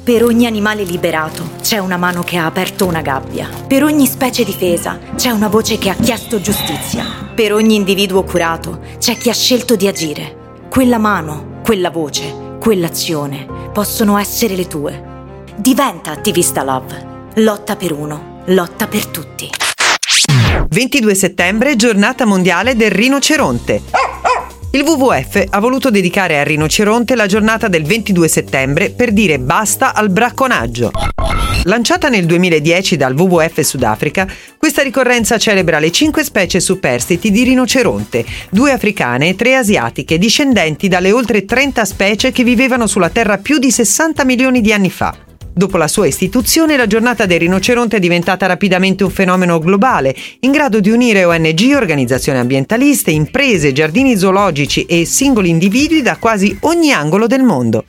Per ogni animale liberato c'è una mano che ha aperto una gabbia. Per ogni specie difesa c'è una voce che ha chiesto giustizia. Per ogni individuo curato c'è chi ha scelto di agire. Quella mano, quella voce, quell'azione possono essere le tue. Diventa attivista Love. Lotta per uno, lotta per tutti. 22 settembre, giornata mondiale del rinoceronte. Il WWF ha voluto dedicare al rinoceronte la giornata del 22 settembre per dire basta al bracconaggio. Lanciata nel 2010 dal WWF Sudafrica, questa ricorrenza celebra le 5 specie superstiti di rinoceronte, 2 africane e 3 asiatiche, discendenti dalle oltre 30 specie che vivevano sulla Terra più di 60 milioni di anni fa. Dopo la sua istituzione, la giornata del rinoceronte è diventata rapidamente un fenomeno globale, in grado di unire ONG, organizzazioni ambientaliste, imprese, giardini zoologici e singoli individui da quasi ogni angolo del mondo.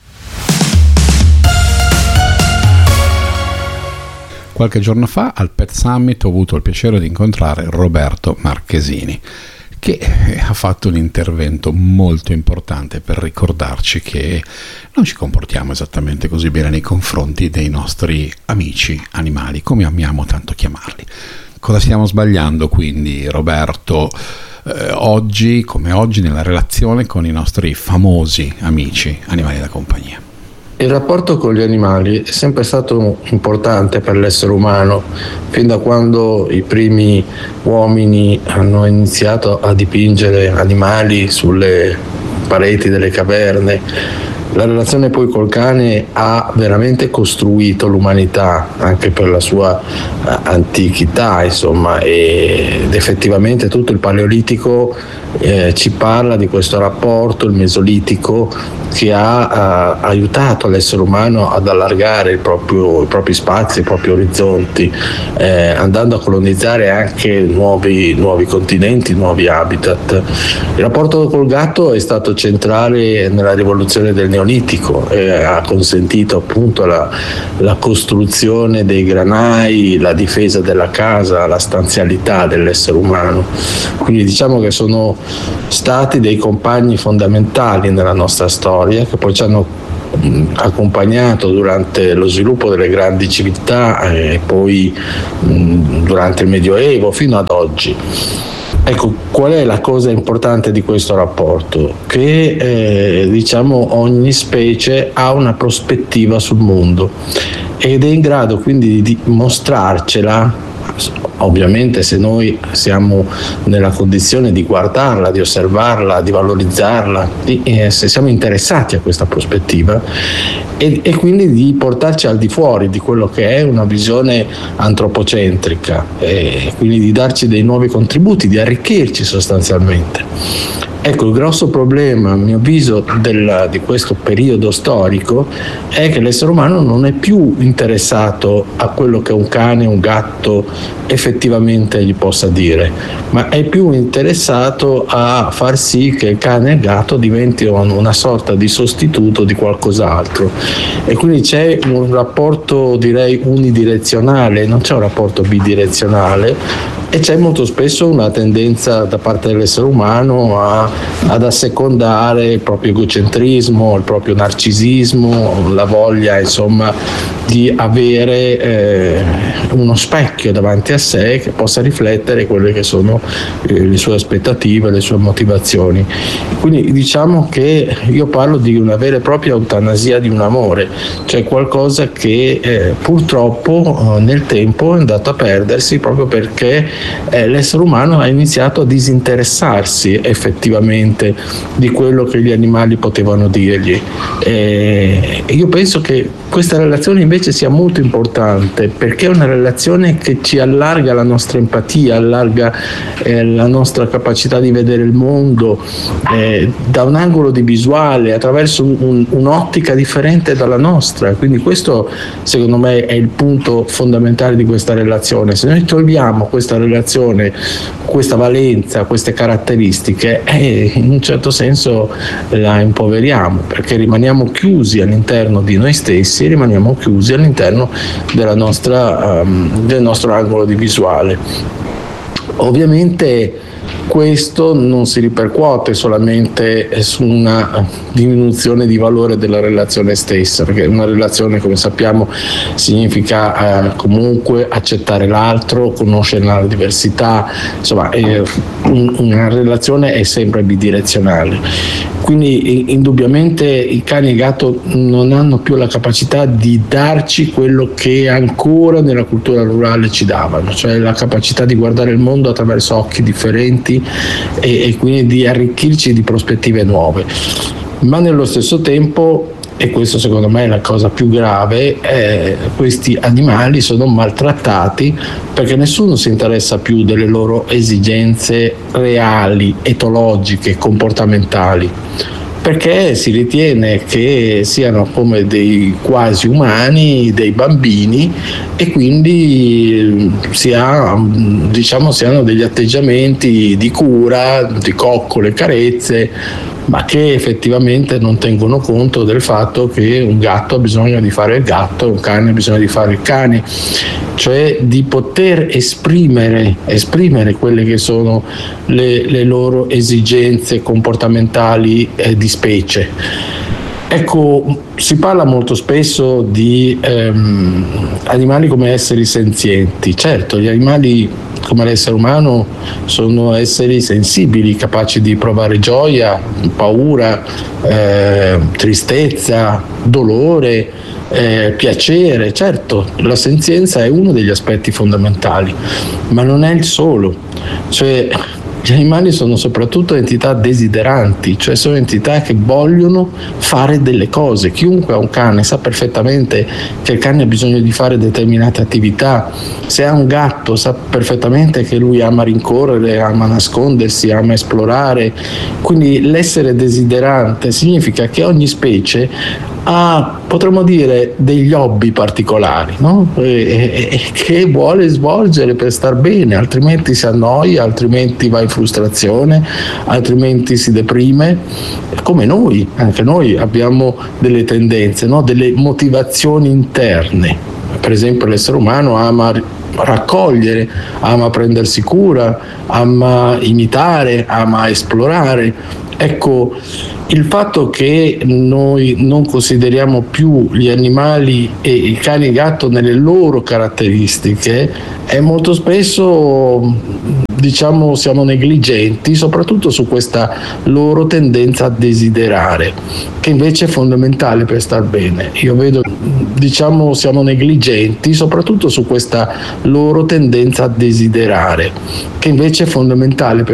Qualche giorno fa al Pet Summit ho avuto il piacere di incontrare Roberto Marchesini, che ha fatto un intervento molto importante per ricordarci che non ci comportiamo esattamente così bene nei confronti dei nostri amici animali, come amiamo tanto chiamarli. Cosa stiamo sbagliando quindi, Roberto, oggi come oggi nella relazione con i nostri famosi amici animali da compagnia? Il rapporto con gli animali è sempre stato importante per l'essere umano, fin da quando i primi uomini hanno iniziato a dipingere animali sulle pareti delle caverne. La relazione poi col cane ha veramente costruito l'umanità, anche per la sua antichità, insomma, ed effettivamente tutto il Paleolitico ci parla di questo rapporto, il Mesolitico, che ha aiutato l'essere umano ad allargare i propri spazi, i propri orizzonti, andando a colonizzare anche nuovi continenti, nuovi habitat. Il rapporto col gatto è stato centrale nella rivoluzione del Neolitico e ha consentito appunto la costruzione dei granai, la difesa della casa, la stanzialità dell'essere umano. Quindi diciamo che sono stati dei compagni fondamentali nella nostra storia, che poi ci hanno accompagnato durante lo sviluppo delle grandi civiltà e poi durante il Medioevo fino ad oggi. Ecco, qual è la cosa importante di questo rapporto? Che diciamo ogni specie ha una prospettiva sul mondo ed è in grado quindi di mostrarcela. Ovviamente se noi siamo nella condizione di guardarla, di osservarla, di valorizzarla, se siamo interessati a questa prospettiva e quindi di portarci al di fuori di quello che è una visione antropocentrica e quindi di darci dei nuovi contributi, di arricchirci sostanzialmente. Ecco, il grosso problema, a mio avviso, di questo periodo storico è che l'essere umano non è più interessato a quello che un cane, un gatto effettivamente gli possa dire, ma è più interessato a far sì che il cane e il gatto diventino una sorta di sostituto di qualcos'altro. E quindi c'è un rapporto, direi, unidirezionale, non c'è un rapporto bidirezionale. E c'è molto spesso una tendenza da parte dell'essere umano ad assecondare il proprio egocentrismo, il proprio narcisismo, la voglia insomma di avere uno specchio davanti a sé che possa riflettere quelle che sono le sue aspettative, le sue motivazioni. Quindi diciamo che io parlo di una vera e propria eutanasia di un amore, cioè qualcosa che purtroppo nel tempo è andato a perdersi proprio perché l'essere umano ha iniziato a disinteressarsi effettivamente di quello che gli animali potevano dirgli. Io penso che questa relazione invece sia molto importante perché è una relazione che ci allarga la nostra empatia, allarga la nostra capacità di vedere il mondo da un angolo di visuale, attraverso un'ottica differente dalla nostra. Quindi questo secondo me è il punto fondamentale di questa relazione. Se noi togliamo questa relazione, questa valenza, queste caratteristiche, in un certo senso la impoveriamo perché rimaniamo chiusi all'interno di noi stessi, rimaniamo chiusi all'interno del nostro angolo di visuale. Ovviamente questo non si ripercuote solamente su una diminuzione di valore della relazione stessa, perché una relazione, come sappiamo, significa comunque accettare l'altro, conoscere la diversità, insomma una relazione è sempre bidirezionale. Quindi indubbiamente i cani e i gatti non hanno più la capacità di darci quello che ancora nella cultura rurale ci davano, cioè la capacità di guardare il mondo attraverso occhi differenti e quindi di arricchirci di prospettive nuove. Ma nello stesso tempo, e questo secondo me è la cosa più grave, questi animali sono maltrattati perché nessuno si interessa più delle loro esigenze reali, etologiche, comportamentali, perché si ritiene che siano come dei quasi umani, dei bambini, e quindi siano degli atteggiamenti di cura, di coccole, carezze, ma che effettivamente non tengono conto del fatto che un gatto ha bisogno di fare il gatto, un cane ha bisogno di fare il cane, cioè di poter esprimere quelle che sono le loro esigenze comportamentali di specie. Ecco, si parla molto spesso di animali come esseri senzienti. Certo, gli animali come l'essere umano sono esseri sensibili, capaci di provare gioia, paura, tristezza, dolore, piacere. Certo, la senzienza è uno degli aspetti fondamentali, ma non è il solo. Cioè, gli animali sono soprattutto entità desideranti, cioè sono entità che vogliono fare delle cose. Chiunque ha un cane sa perfettamente che il cane ha bisogno di fare determinate attività. Se ha un gatto sa perfettamente che lui ama rincorrere, ama nascondersi, ama esplorare. Quindi l'essere desiderante significa che ogni specie ha, potremmo dire, degli hobby particolari, no? E che vuole svolgere per star bene, altrimenti si annoia, altrimenti va in frustrazione, altrimenti si deprime, come noi. Anche noi abbiamo delle tendenze, no? Delle motivazioni interne. Per esempio l'essere umano ama raccogliere, ama prendersi cura, ama imitare, ama esplorare. Ecco, il fatto che noi non consideriamo più gli animali e i cani e i gatti nelle loro caratteristiche è molto spesso, siamo negligenti, soprattutto su questa loro tendenza a desiderare, che invece è fondamentale per star bene. Io vedo, siamo negligenti, soprattutto su questa loro tendenza a desiderare, che invece è fondamentale per